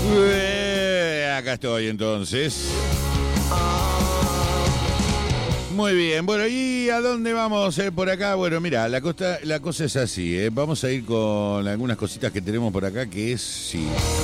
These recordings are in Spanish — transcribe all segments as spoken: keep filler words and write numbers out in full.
Eh, acá estoy entonces. Muy bien, bueno, ¿y a dónde vamos eh, por acá? Bueno, mira, la, costa, la cosa es así, eh. Vamos a ir con algunas cositas que tenemos por acá, que es, sí.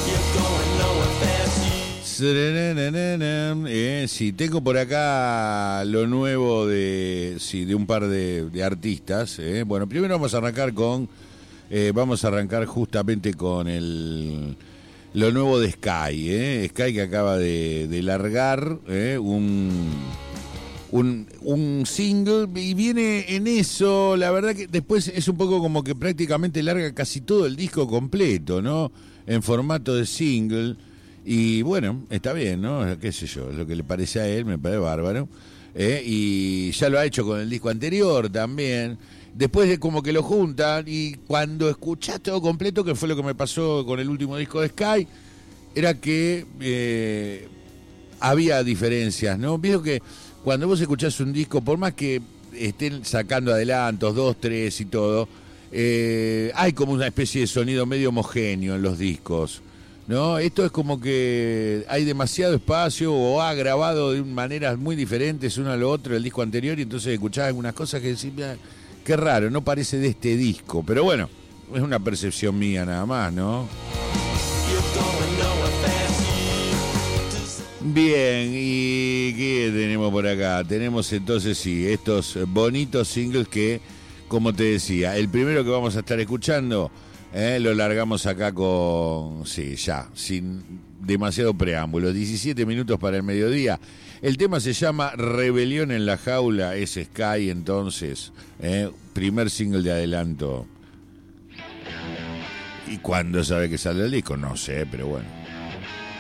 Eh, sí, tengo por acá lo nuevo de, sí, de un par de, de artistas. Eh. Bueno, primero vamos a arrancar con, eh, vamos a arrancar justamente con el... Lo nuevo de Sky, ¿eh? Sky que acaba de, de largar ¿eh? un, un, un single y viene en eso. La verdad que después es un poco como que prácticamente larga casi todo el disco completo, ¿no? En formato de single. Y bueno, está bien, ¿no? Qué sé yo, lo que le parece a él me parece bárbaro. ¿eh? Y ya lo ha hecho con el disco anterior también. Después de como que lo juntan y cuando escuchás todo completo, que fue lo que me pasó con el último disco de Sky, era que eh, había diferencias, ¿no? Veo que cuando vos escuchás un disco, por más que estén sacando adelantos, dos, tres y todo, eh, hay como una especie de sonido medio homogéneo en los discos, ¿no? Esto es como que hay demasiado espacio o ha grabado de maneras muy diferentes uno a lo otro el disco anterior y entonces escuchás algunas cosas que decís... Qué raro, no parece de este disco, pero bueno, es una percepción mía nada más, ¿no? Bien, ¿y qué tenemos por acá? Tenemos entonces, sí, estos bonitos singles que, como te decía, el primero que vamos a estar escuchando, eh, lo largamos acá con, sí, ya, sin demasiado preámbulo, diecisiete minutos para el mediodía. El tema se llama Rebelión en la Jaula, es Sky entonces, eh, primer single de adelanto. ¿Y cuándo sabe que sale el disco? No sé, pero bueno.